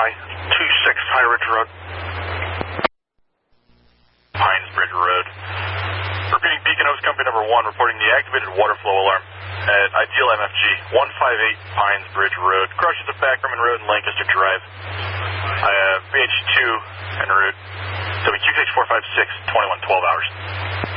high, 26 High Ridge Road. Pines Bridge Road. Repeating Beacon Oaks Company number 1, reporting the activated water flow alarm at Ideal MFG, 158 Pines Bridge Road. Crosses of Backerman Road and Lancaster Drive. I have BH2 en route. WQH 456, 2112 hours.